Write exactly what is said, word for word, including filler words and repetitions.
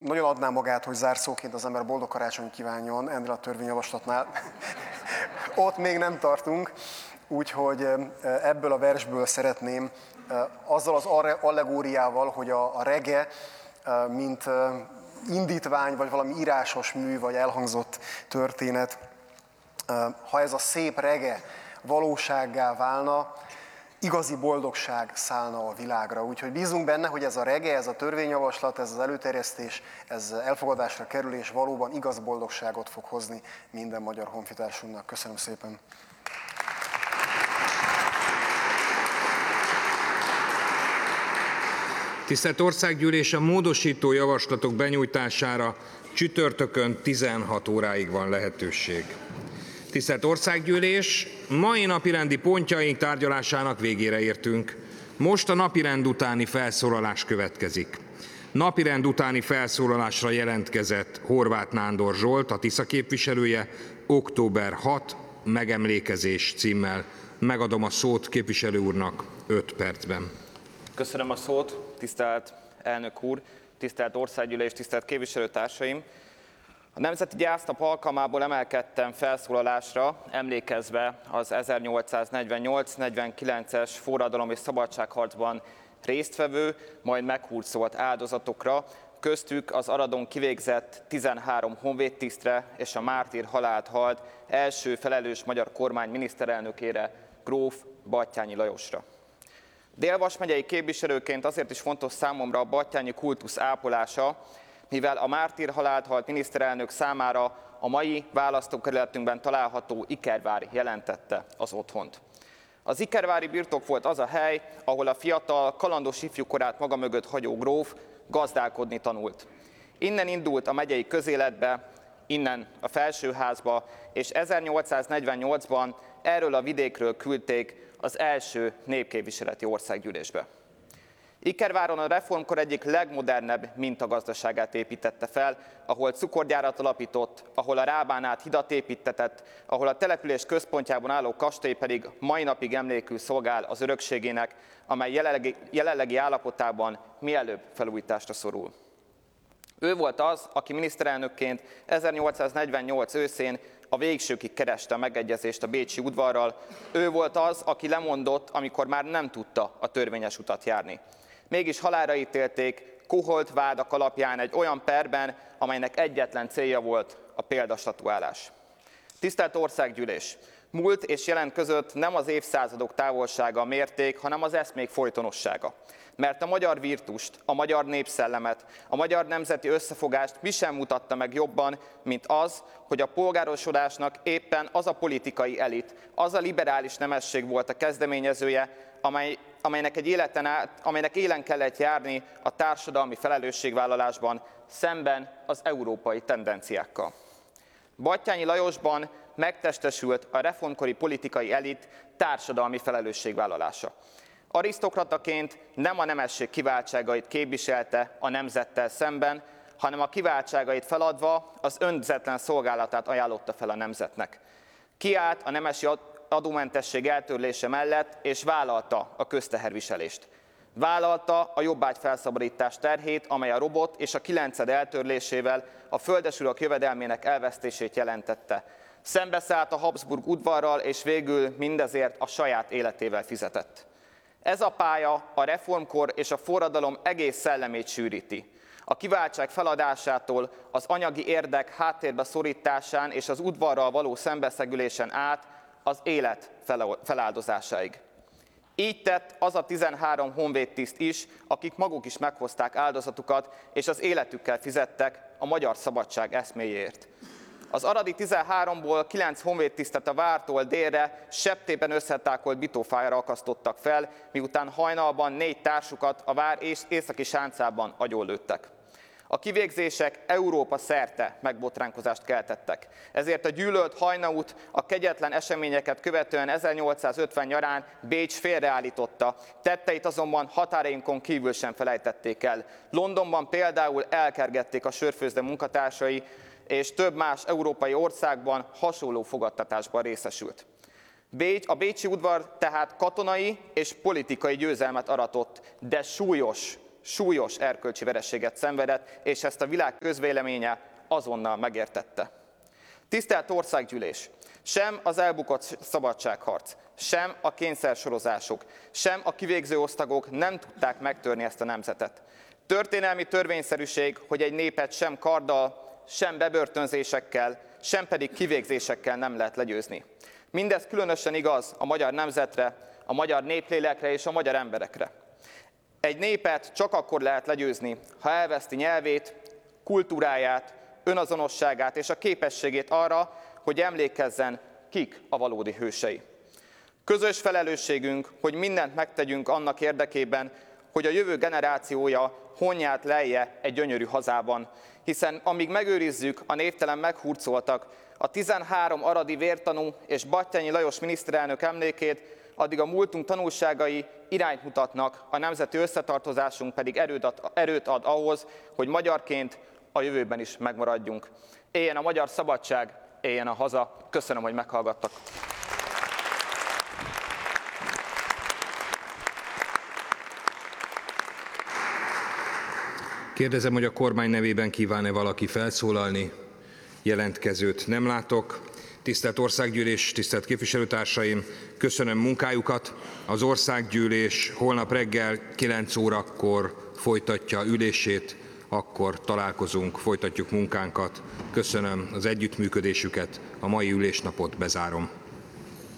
nagyon adná magát, hogy zárszóként az ember boldog karácsony kívánjon ennél a törvényjavaslatnál. Ott még nem tartunk, úgyhogy ebből a versből szeretném azzal az allegóriával, hogy a, a rege, mint indítvány, vagy valami írásos mű, vagy elhangzott történet, ha ez a szép rege valósággá válna, igazi boldogság szállna a világra. Úgyhogy bízunk benne, hogy ez a rege, ez a törvényjavaslat, ez az előterjesztés, ez elfogadásra kerül, és valóban igaz boldogságot fog hozni minden magyar honfitársunknak. Köszönöm szépen! Tisztelt Országgyűlés, a módosító javaslatok benyújtására csütörtökön tizenhat óráig van lehetőség. Tisztelt Országgyűlés, mai napirendi pontjaink tárgyalásának végére értünk. Most a napirend utáni felszólalás következik. Napirend utáni felszólalásra jelentkezett Horváth Nándor Zsolt, a Tisza képviselője, október hatodika megemlékezés címmel. Megadom a szót képviselő úrnak öt percben. Köszönöm a szót, tisztelt elnök úr, tisztelt Országgyűlés, tisztelt képviselőtársaim! A Nemzeti Gyásznap alkalmából emelkedtem felszólalásra, emlékezve az ezernyolcszáznegyvennyolc negyvenkilences forradalom és szabadságharcban résztvevő, majd meghurcolt áldozatokra, köztük az Aradon kivégzett tizenhárom honvédtisztre és a mártír halált halt első felelős magyar kormány miniszterelnökére, gróf Batthyány Lajosra. Dél-Vas megyei képviselőként azért is fontos számomra a batthyáni kultusz ápolása, mivel a mártír halált halt miniszterelnök számára a mai választókerületünkben található Ikervár jelentette az otthont. Az ikervári birtok volt az a hely, ahol a fiatal, kalandos ifjúkorát maga mögött hagyó gróf gazdálkodni tanult. Innen indult a megyei közéletbe, innen a felsőházba, és ezernyolcszáznegyvennyolcban erről a vidékről küldték az első népképviseleti országgyűlésbe. Ikerváron a reformkor egyik legmodernebb mintagazdaságát építette fel, ahol cukorgyárat alapított, ahol a Rábán át hidat építtetett, ahol a település központjában álló kastély pedig mai napig emlékül szolgál az örökségének, amely jelenlegi, jelenlegi állapotában mielőbb felújításra szorul. Ő volt az, aki miniszterelnökként ezernyolcszáznegyvennyolc őszén a végsőkig kereste a megegyezést a bécsi udvarral. Ő volt az, aki lemondott, amikor már nem tudta a törvényes utat járni. Mégis halálra ítélték koholt vádak alapján egy olyan perben, amelynek egyetlen célja volt a példastatuálás. Tisztelt Országgyűlés! Múlt és jelen között nem az évszázadok távolsága a mérték, hanem az eszmék folytonossága. Mert a magyar virtust, a magyar népszellemet, a magyar nemzeti összefogást mi sem mutatta meg jobban, mint az, hogy a polgárosodásnak éppen az a politikai elit, az a liberális nemesség volt a kezdeményezője, amely, amelynek, egy életen át, amelynek élen kellett járni a társadalmi felelősségvállalásban szemben az európai tendenciákkal. Batthyány Lajosban megtestesült a reformkori politikai elit társadalmi felelősségvállalása. Arisztokrataként nem a nemesség kiváltságait képviselte a nemzettel szemben, hanem a kiváltságait feladva az önzetlen szolgálatát ajánlotta fel a nemzetnek. Kiállt a nemesi adómentesség eltörlése mellett, és vállalta a közteherviselést. Vállalta a jobbágy felszabadítás terhét, amely a robot és a kilenced eltörlésével a földesurak jövedelmének elvesztését jelentette. Szembeszállt a Habsburg udvarral, és végül mindezért a saját életével fizetett. Ez a pálya a reformkor és a forradalom egész szellemét sűríti. A kiváltság feladásától az anyagi érdek háttérbe szorításán és az udvarral való szembeszegülésen át az élet feláldozásáig. Így tett az a tizenhárom honvédtiszt is, akik maguk is meghozták áldozatukat, és az életükkel fizettek a magyar szabadság eszméjéért. Az aradi tizenháromból kilenc honvédtisztet a vártól délre septében összetákolt bitófájára akasztottak fel, miután hajnalban négy társukat a vár északi sáncában agyonlőttek. A kivégzések Európa szerte megbotránkozást keltettek. Ezért a gyűlölt Hajnaut a kegyetlen eseményeket követően ezernyolcszázötven nyarán Bécs félreállította, tetteit azonban határainkon kívül sem felejtették el. Londonban például elkergették a sörfőzde munkatársai, és több más európai országban hasonló fogadtatásban részesült. Bécs, a bécsi udvar tehát katonai és politikai győzelmet aratott, de súlyos súlyos erkölcsi vereséget szenvedett, és ezt a világ közvéleménye azonnal megértette. Tisztelt Országgyűlés! Sem az elbukott szabadságharc, sem a kényszersorozások, sem a kivégző osztagok nem tudták megtörni ezt a nemzetet. Történelmi törvényszerűség, hogy egy népet sem karddal, sem bebörtönzésekkel, sem pedig kivégzésekkel nem lehet legyőzni. Mindez különösen igaz a magyar nemzetre, a magyar néplélekre és a magyar emberekre. Egy népet csak akkor lehet legyőzni, ha elveszti nyelvét, kultúráját, önazonosságát és a képességét arra, hogy emlékezzen, kik a valódi hősei. Közös felelősségünk, hogy mindent megtegyünk annak érdekében, hogy a jövő generációja honnyát lelje egy gyönyörű hazában, hiszen amíg megőrizzük a névtelen meghurcoltak, a tizenhárom aradi vértanú és Batthyány Lajos miniszterelnök emlékét, addig a múltunk tanulságai irányt mutatnak, a nemzeti összetartozásunk pedig erőt ad, erőt ad ahhoz, hogy magyarként a jövőben is megmaradjunk. Éljen a magyar szabadság, éljen a haza. Köszönöm, hogy meghallgattak. Kérdezem, hogy a kormány nevében kíván-e valaki felszólalni? Jelentkezőt nem látok. Tisztelt Országgyűlés, tisztelt képviselőtársaim, köszönöm munkájukat. Az Országgyűlés holnap reggel kilenc órakor folytatja ülését, akkor találkozunk, folytatjuk munkánkat. Köszönöm az együttműködésüket, a mai ülésnapot bezárom.